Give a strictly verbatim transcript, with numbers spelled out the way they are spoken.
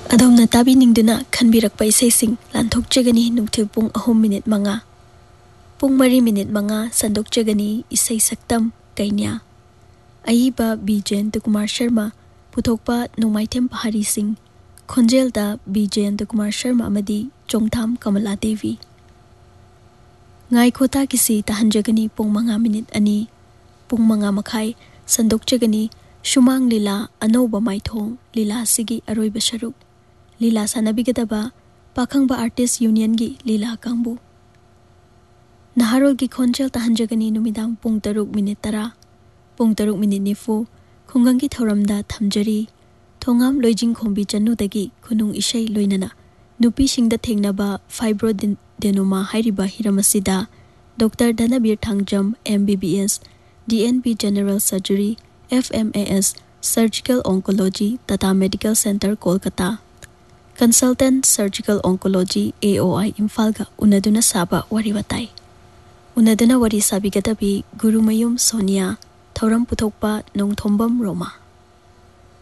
अदोमना ताबीनिंगदुना खनबिरकपा इसेसिंग लांथोकजगनी नुंगथिल पुंग अहुम minute मंगा पुंग मरी minute मंगा संदोकजगनी इसै सक्तम कैन्या अईबा बी जयंत कुमार शर्मा पुथोकपा नोंमाइथेम पहारी Singh खोंजेलदा B Jayant Kumar Sharma अमदी चोंगथाम Kamala Devi ngaikota kisi tahanjagani pung manga minute ani pung manga makhai sandokjagani shumang lila anoba maithong lila sigi aroi basharuk lila sanabigadaba pakhangba artist union gi lila kangbu naharol gi khonjel tahanjagani numidang pung taruk minute tara pung taruk minute nifu khungang gi thoramda thamjari thongam loijing khombi chanu dagi khunung ishai loinana nupi singda thengnaba fibroadenoma hairiba hiramasida Doctor Dhanabir Thangjam M B B S D N B General Surgery F M A S Surgical Oncology Tata Medical Center Kolkata Consultant Surgical Oncology A O I Imphal ga unaduna saba wari watai unaduna wari sabigadabi Gurumayum Sonia Thoram Puthokpa Nongthombam Roma